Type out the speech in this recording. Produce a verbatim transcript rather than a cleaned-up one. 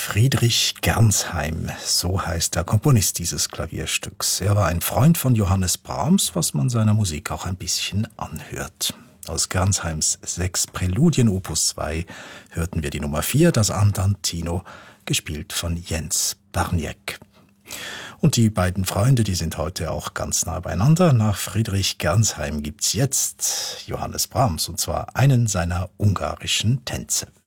Friedrich Gernsheim, so heißt der Komponist dieses Klavierstücks. Er war ein Freund von Johannes Brahms, was man seiner Musik auch ein bisschen anhört. Aus Gernsheims sechs Präludien Opus zwei hörten wir die Nummer vier, das Andantino, gespielt von Jens Barniek. Und die beiden Freunde, die sind heute auch ganz nah beieinander. Nach Friedrich Gernsheim gibt's jetzt Johannes Brahms, und zwar einen seiner ungarischen Tänze.